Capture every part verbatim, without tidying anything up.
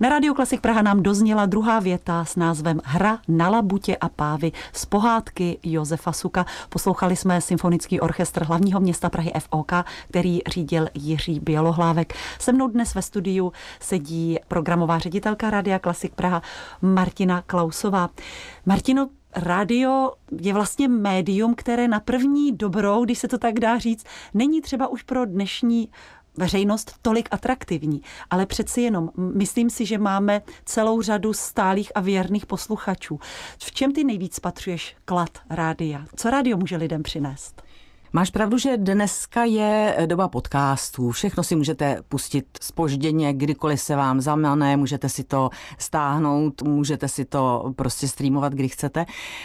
Na Rádiu Klasik Praha nám dozněla druhá věta s názvem Hra na labutě a pávy z pohádky Josefa Suka. Poslouchali jsme Symfonický orchestr hlavního města Prahy F O K, který řídil Jiří Bělohlávek. Se mnou dnes ve studiu sedí programová ředitelka Rádia Klasik Praha Martina Klausová. Martino, rádio je vlastně médium, které na první dobrou, když se to tak dá říct, není třeba už pro dnešní veřejnost tolik atraktivní, ale přeci jenom myslím si, že máme celou řadu stálých a věrných posluchačů. V čem ty nejvíc spatřuješ klad rádia? Co rádio může lidem přinést? Máš pravdu, že dneska je doba podcastů. Všechno si můžete pustit zpožděně, kdykoliv se vám zamane, můžete si to stáhnout, můžete si to prostě streamovat, kdy chcete,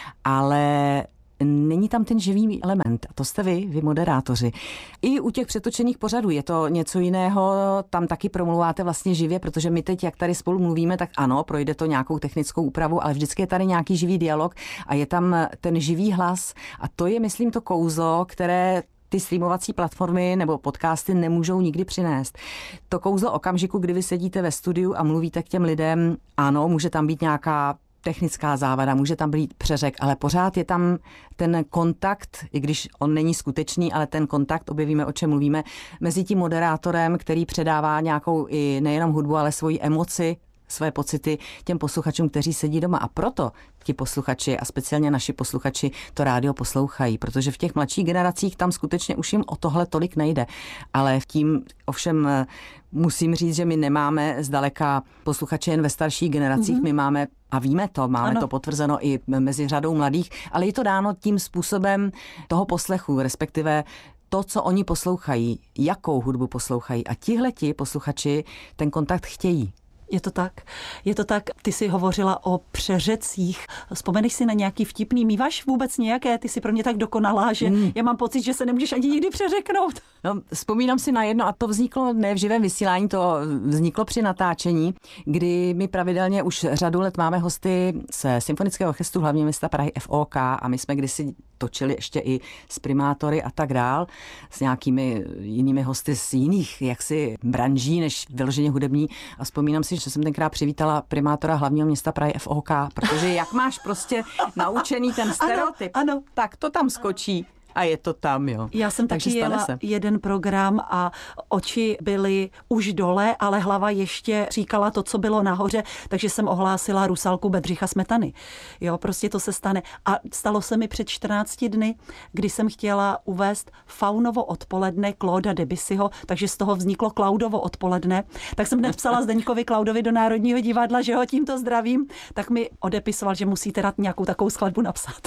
ale není tam ten živý element. A to jste vy, vy moderátoři. I u těch přetočených pořadů je to něco jiného, tam taky promluváte vlastně živě, protože my teď, jak tady spolu mluvíme, tak ano, projde to nějakou technickou úpravu, ale vždycky je tady nějaký živý dialog a je tam ten živý hlas a to je, myslím, to kouzlo, které ty streamovací platformy nebo podcasty nemůžou nikdy přinést. To kouzlo okamžiku, kdy vy sedíte ve studiu a mluvíte k těm lidem, ano, může tam být nějaká technická závada, může tam být přeřek, ale pořád je tam ten kontakt, i když on není skutečný, ale ten kontakt, objevíme, o čem mluvíme, mezi tím moderátorem, který předává nějakou i nejenom hudbu, ale svoji emoci, své pocity těm posluchačům, kteří sedí doma. A proto ti posluchači a speciálně naši posluchači to rádio poslouchají, protože v těch mladších generacích tam skutečně už jim o tohle tolik nejde. Ale v tím ovšem musím říct, že my nemáme zdaleka posluchače jen ve starších generacích, mm-hmm. my máme, a víme to, máme ano. to potvrzeno i mezi řadou mladých, ale je to dáno tím způsobem toho poslechu, respektive to, co oni poslouchají, jakou hudbu poslouchají. A tihleti posluchači ten kontakt chtějí. Je to tak. Je to tak. Ty jsi hovořila o přeřecích. Vzpomeneš si na nějaký vtipný? Míváš vůbec nějaké? Ty jsi pro mě tak dokonalá, že mm. já mám pocit, že se nemůžeš ani nikdy přeřeknout. No, vzpomínám si na jedno a to vzniklo ne v živém vysílání, to vzniklo při natáčení, kdy my pravidelně už řadu let máme hosty ze Symfonického orchestru hlavního města Prahy F O K a my jsme kdysi točili ještě i s primátory a tak dál, s nějakými jinými hosty z jiných jaksi branží než vyloženě hudební a vzpomínám si, že jsem tenkrát přivítala primátora hlavního města Prahy F O K, protože jak máš prostě naučený ten stereotyp, ano, ano. tak to tam skočí. A je to tam, jo. Já jsem Takže taky jela se. jeden program a oči byly už dole, ale hlava ještě říkala to, co bylo nahoře, takže jsem ohlásila Rusalku Bedřicha Smetany. Jo, prostě to se stane. A stalo se mi před čtrnácti dny, kdy jsem chtěla uvést Faunovo odpoledne Clauda Debussyho, takže z toho vzniklo Claudovo odpoledne. Tak jsem hned psala Zdeňkovi Klaudovi do Národního divadla, že ho tímto zdravím, tak mi odepisoval, že musíte dát nějakou takovou skladbu napsat.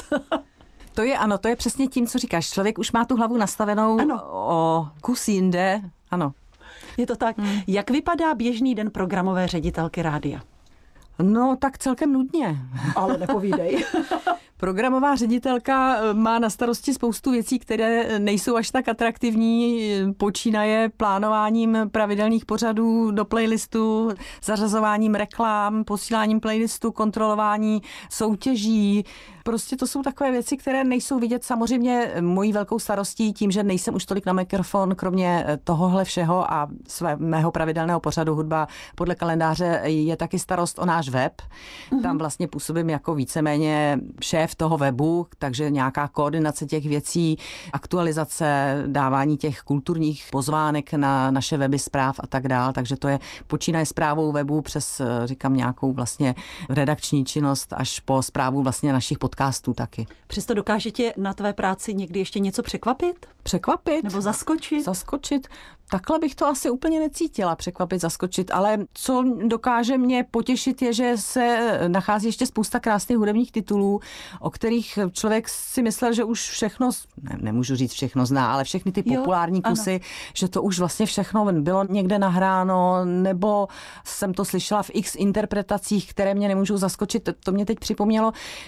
To je ano, to je přesně tím, co říkáš. Člověk už má tu hlavu nastavenou ano. o kus jinde. Ano. Je to tak. Hmm. Jak vypadá běžný den programové ředitelky rádia? No, tak celkem nudně. Ale nepovídej. Programová ředitelka má na starosti spoustu věcí, které nejsou až tak atraktivní. Počínaje plánováním pravidelných pořadů do playlistu, zařazováním reklám, posíláním playlistu, kontrolování soutěží. Prostě to jsou takové věci, které nejsou vidět. Samozřejmě mojí velkou starostí tím, že nejsem už tolik na mikrofon, kromě tohohle všeho a své, mého pravidelného pořadu Hudba podle kalendáře je taky starost o náš web. Mm-hmm. Tam vlastně působím jako víceméně šéf toho webu, takže nějaká koordinace těch věcí, aktualizace, dávání těch kulturních pozvánek na naše weby zpráv a tak dál. Takže to je počínaje správou webu přes, říkám, nějakou vlastně redakční činnost až po správu vlastně našich podcastů taky. Přesto dokáže tě na tvé práci někdy ještě něco překvapit? Překvapit? Nebo zaskočit? Zaskočit. Takhle bych to asi úplně necítila, překvapit, zaskočit, ale co dokáže mě potěšit je, že se nachází ještě spousta krásných hudebních titulů, o kterých člověk si myslel, že už všechno, ne, nemůžu říct všechno zná, ale všechny ty populární jo, kusy, ano. že to už vlastně všechno bylo někde nahráno, nebo jsem to slyšela v x interpretacích, které mě nemůžou zaskočit. To mě teď připomnělo, není to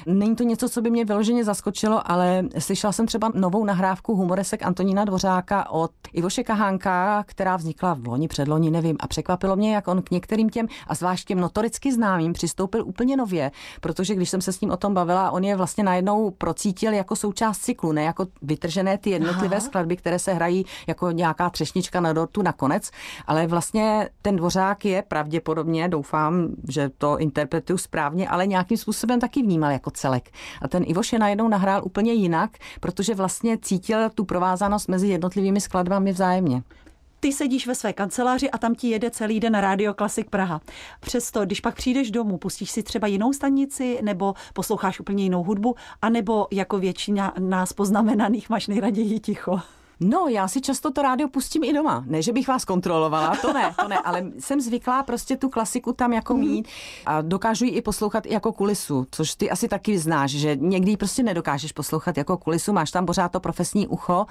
něco, co by mě vyloženě zaskočilo, ale slyšela jsem třeba novou nahrávku humoresek Antonína Dvořáka od Ivoše Kahánka, která vznikla v loni, předloni, nevím. A překvapilo mě, jak on k některým těm, a zvlášť těm notoricky známým, přistoupil úplně nově, protože když jsem se s ním o tom bavila, on je vlastně najednou procítil jako součást cyklu, ne jako vytržené ty jednotlivé Aha. skladby, které se hrají jako nějaká třešnička na dortu nakonec, ale vlastně ten Dvořák je pravděpodobně, doufám, že to interpretuju správně, ale nějakým způsobem taky vnímal jako celek. A ten Ivoš je najednou nahrál úplně jinak, protože vlastně cítil tu provázanost mezi jednotlivými skladbami vzájemně. Ty sedíš ve své kanceláři a tam ti jede celý den Radio Klasik Praha. Přesto, když pak přijdeš domů, pustíš si třeba jinou stanici, nebo posloucháš úplně jinou hudbu, anebo jako většina nás poznamenaných máš nejraději ticho? No, já si často to rádio pustím i doma. Ne, že bych vás kontrolovala, to ne, to ne, ale jsem zvyklá prostě tu klasiku tam jako mít a dokážu ji i poslouchat i jako kulisu, což ty asi taky znáš, že někdy prostě nedokážeš poslouchat jako kulisu, máš tam pořád to profesní ucho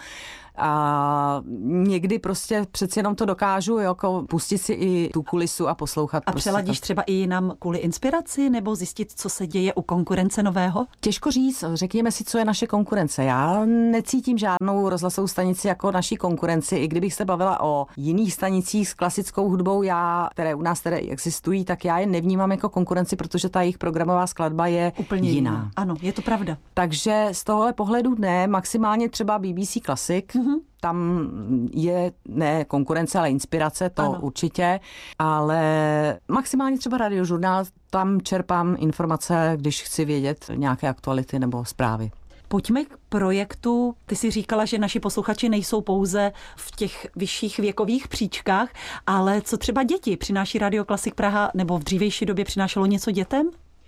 a někdy prostě přeci jenom to dokážu jako pustit si i tu kulisu a poslouchat. A prostě přeladíš to. třeba i jinam kvůli inspiraci nebo zjistit, co se děje u konkurence nového? Těžko říct, řekněme si, co je naše konkurence. Já necítím žádnou rozhlasovou stanici jako naší konkurenci, i kdybych se bavila o jiných stanicích s klasickou hudbou, já, které u nás tedy existují, tak já je nevnímám jako konkurenci, protože ta jejich programová skladba je úplně jiná. jiná. Ano, je to pravda. Takže z tohohle pohledu ne, maximálně třeba B B C Classic, mm-hmm. tam je ne konkurence, ale inspirace, to ano. určitě, ale maximálně třeba Radiožurnál, tam čerpám informace, když chci vědět nějaké aktuality nebo zprávy. Pojďme k projektu. Ty jsi říkala, že naši posluchači nejsou pouze v těch vyšších věkových příčkách, ale co třeba děti? Přináší Radio Klasik Praha nebo v dřívější době přinášelo něco dětem?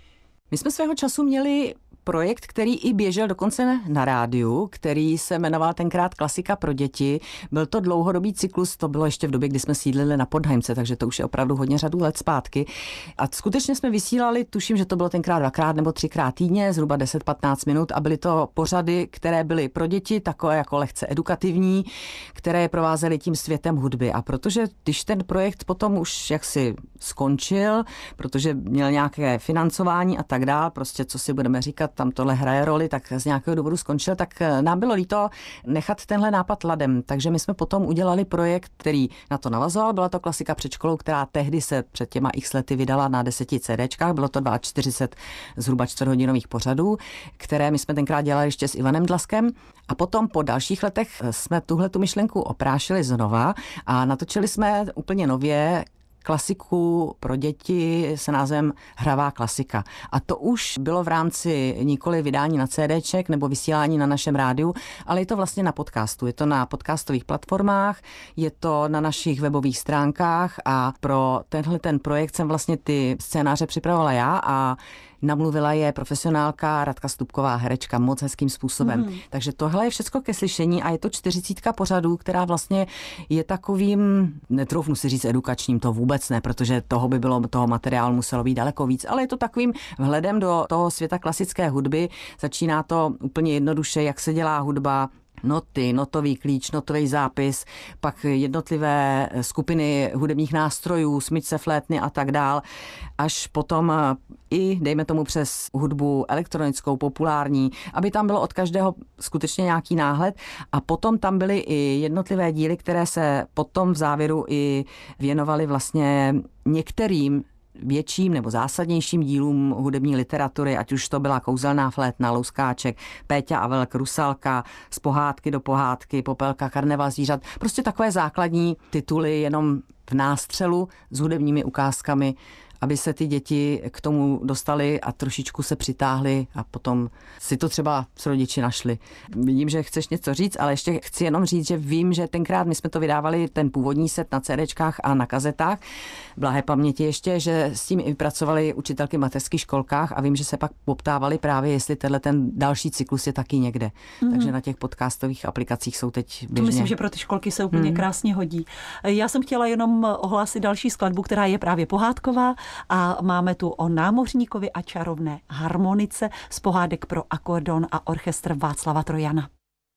My jsme svého času měli projekt, který i běžel dokonce na rádiu, který se jmenoval tenkrát Klasika pro děti. Byl to dlouhodobý cyklus, to bylo ještě v době, kdy jsme sídlili na Podhajmce, takže to už je opravdu hodně řadu let zpátky. A skutečně jsme vysílali, tuším, že to bylo tenkrát dvakrát nebo třikrát týdně, zhruba deset patnáct minut a byly to pořady, které byly pro děti, takové jako lehce edukativní, které je provázely tím světem hudby. A protože když ten projekt potom už jaksi skončil, protože měl nějaké financování a tak dál, prostě co si budeme říkat, tam tohle hraje roli, tak z nějakého důvodu skončil, tak nám bylo líto nechat tenhle nápad ladem. Takže my jsme potom udělali projekt, který na to navazoval. Byla to Klasika před školou, která tehdy se před těma x lety vydala na deseti CDčkách. Bylo to čtyřicet dva zhruba čtvrthodinových pořadů, které my jsme tenkrát dělali ještě s Ivanem Dlaskem. A potom po dalších letech jsme tuhle tu myšlenku oprášili znova a natočili jsme úplně nově klasiku pro děti se názvem Hravá klasika. A to už bylo v rámci nikoli vydání na CDček nebo vysílání na našem rádiu, ale je to vlastně na podcastu. Je to na podcastových platformách, je to na našich webových stránkách a pro tenhle ten projekt jsem vlastně ty scénáře připravovala já a namluvila je profesionálka Radka Stupková, herečka, moc hezkým způsobem. Mm. Takže tohle je všecko ke slyšení a je to čtyřicítka pořadů, která vlastně je takovým, netroufnu si říct edukačním, to vůbec ne, protože toho by bylo, toho materiálu muselo být daleko víc, ale je to takovým vhledem do toho světa klasické hudby. Začíná to úplně jednoduše, jak se dělá hudba, noty, notový klíč, notový zápis, pak jednotlivé skupiny hudebních nástrojů, smyčce, flétny a tak dál, až potom i, dejme tomu, přes hudbu elektronickou, populární, aby tam bylo od každého skutečně nějaký náhled a potom tam byly i jednotlivé díly, které se potom v závěru i věnovaly vlastně některým větším nebo zásadnějším dílům hudební literatury, ať už to byla Kouzelná flétna, Louskáček, Péťa a Velk, Rusalka, Z pohádky do pohádky, Popelka, Karneval zvířat. Prostě takové základní tituly jenom v nástřelu s hudebními ukázkami, aby se ty děti k tomu dostali a trošičku se přitáhly a potom si to třeba s rodiči našli. Vidím, že chceš něco říct, ale ještě chci jenom říct, že vím, že tenkrát my jsme to vydávali ten původní set na CDčkách a na kazetách. Blahé paměti ještě, že s tím i pracovali učitelky v mateřských školkách a vím, že se pak poptávali právě, jestli tenhle ten další cyklus je taky někde. Mm-hmm. Takže na těch podcastových aplikacích jsou teď běžně. To myslím, že pro ty školky se úplně mm. krásně hodí. Já jsem chtěla jenom ohlásit další skladbu, která je právě pohádková. A máme tu o námořníkovi a čarovné harmonice z pohádek pro akordeon a orchestr Václava Trojana.